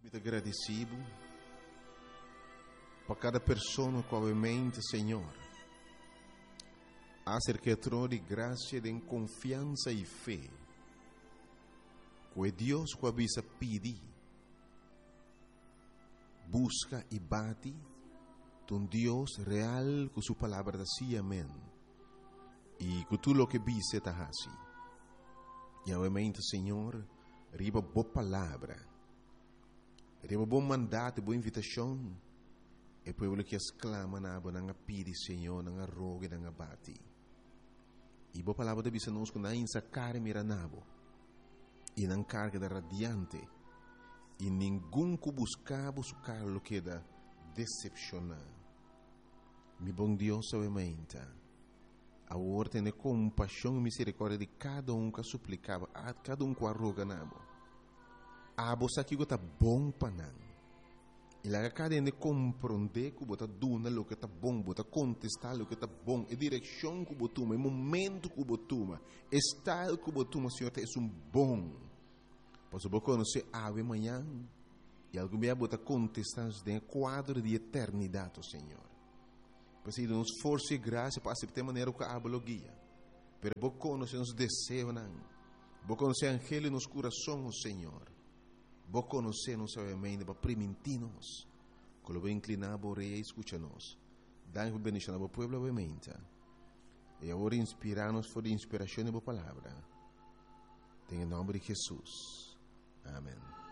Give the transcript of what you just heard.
Muito agradecido por cada pessoa qualmente, Senhor. Acerca de graça, de confiança e fé. Que Deus que avisa pedir, busca e bate, um Deus real com sua palavra assim, amém. E que tudo o que vise está assim. E obviamente, Senhor, riba boa palavra, riba bom mandato, boa invitação. E povo que exclama na aba nanga pidi, Senhor, nanga rogue, nanga bati. E boa palavra de bisa nos na insa care miranabo. E nang carga da radiante. E ninguém que buscava lo que da decepcionar. Mi bom Deus obviamente. A ordem de compaixão e misericórdia de cada que suplicava, a cada que arroga nabo. A bolsa que está bom para e lá cada de compreender que bota duna lo que está bom, bota contestar lo que está bom, e direção que botuma, e momento que botuma, estado que botuma, Senhor, é bom. Posso conhecer ave manhã e algum dia bota contestar de quadro de eternidade, Senhor. Pois aí nos força e graça para aceitar a maneira que a guia. Pero vou conhecer os desejos, vou conhecer angelo nos corações, Senhor. Vou conhecer nos mente para permitir-nos. Quando vou inclinar a orelha e escutar-nos. Dá-nos bendição ao povo, obviamente. E agora inspirar-nos por inspiração da palavra. Em nome de Jesus. Amém.